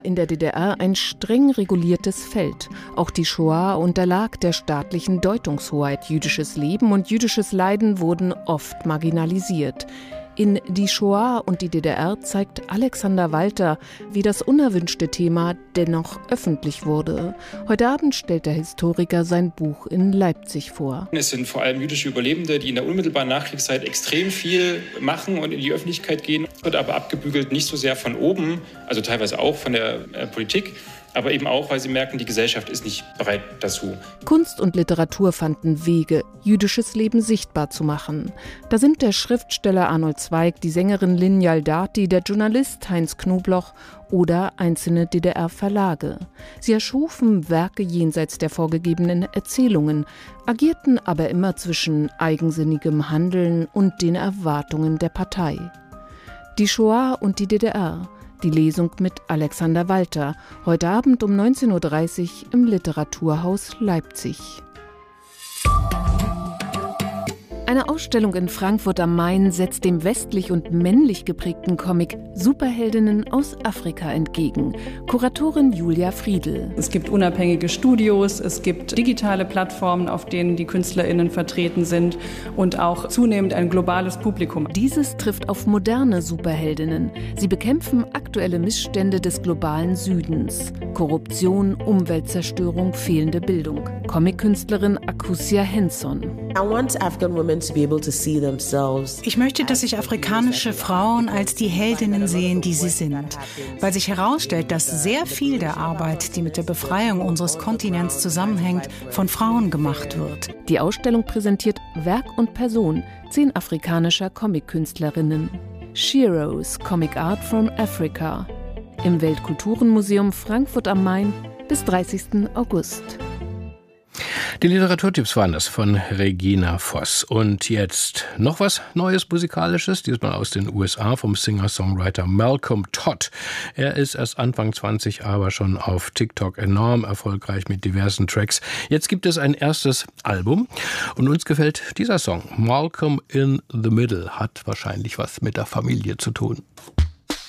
In der DDR ein streng reguliertes Feld. Auch die Shoah unterlag der staatlichen Deutungshoheit. Jüdisches Leben und jüdisches Leiden wurden oft marginalisiert. In Die Shoah und die DDR zeigt Alexander Walter, wie das unerwünschte Thema dennoch öffentlich wurde. Heute Abend stellt der Historiker sein Buch in Leipzig vor. Es sind vor allem jüdische Überlebende, die in der unmittelbaren Nachkriegszeit extrem viel machen und in die Öffentlichkeit gehen. Wird aber abgebügelt nicht so sehr von oben, also teilweise auch von der Politik, aber eben auch, weil sie merken, die Gesellschaft ist nicht bereit dazu. Kunst und Literatur fanden Wege, jüdisches Leben sichtbar zu machen. Da sind der Schriftsteller Arnold Zweig, die Sängerin Linyal Dati, der Journalist Heinz Knobloch oder einzelne DDR-Verlage. Sie erschufen Werke jenseits der vorgegebenen Erzählungen, agierten aber immer zwischen eigensinnigem Handeln und den Erwartungen der Partei. Die Shoah und die DDR. Die Lesung mit Alexander Walter, heute Abend um 19.30 Uhr im Literaturhaus Leipzig. Eine Ausstellung in Frankfurt am Main setzt dem westlich und männlich geprägten Comic Superheldinnen aus Afrika entgegen. Kuratorin Julia Friedl. Es gibt unabhängige Studios, es gibt digitale Plattformen, auf denen die KünstlerInnen vertreten sind und auch zunehmend ein globales Publikum. Dieses trifft auf moderne Superheldinnen. Sie bekämpfen aktuelle Missstände des globalen Südens. Korruption, Umweltzerstörung, fehlende Bildung. Comic-Künstlerin Akusia Henson. Ich möchte, dass sich afrikanische Frauen als die Heldinnen sehen, die sie sind, weil sich herausstellt, dass sehr viel der Arbeit, die mit der Befreiung unseres Kontinents zusammenhängt, von Frauen gemacht wird. Die Ausstellung präsentiert Werk und Person 10 afrikanischer Comic-Künstlerinnen. Sheroes, Comic Art from Africa. Im Weltkulturenmuseum Frankfurt am Main bis 30. August. Die Literaturtipps waren das von Regina Voss. Und jetzt noch was Neues Musikalisches, diesmal aus den USA vom Singer-Songwriter Malcolm Todd. Er ist erst Anfang 20, aber schon auf TikTok enorm erfolgreich mit diversen Tracks. Jetzt gibt es ein erstes Album und uns gefällt dieser Song. Malcolm in the Middle hat wahrscheinlich was mit der Familie zu tun.